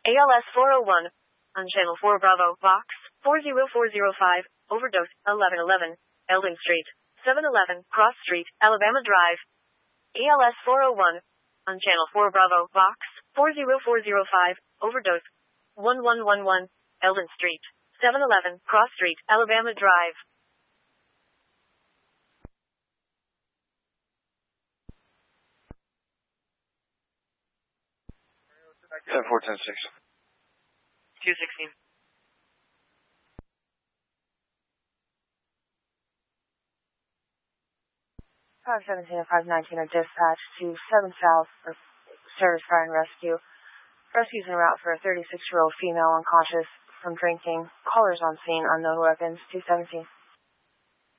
ALS 401, on Channel 4 Bravo, Box 40405, overdose, 1111, Eldon Street, 711, Cross Street, Alabama Drive. ALS 401, on Channel 4 Bravo, Box 40405, overdose, 1111, Eldon Street, 711, Cross Street, Alabama Drive. 10-4-10-6. 216. 517 and 519 are dispatched to 7 South for service fire and rescue. Rescue's en route for a 36-year-old female unconscious from drinking. Callers on scene, unknown weapons, 217.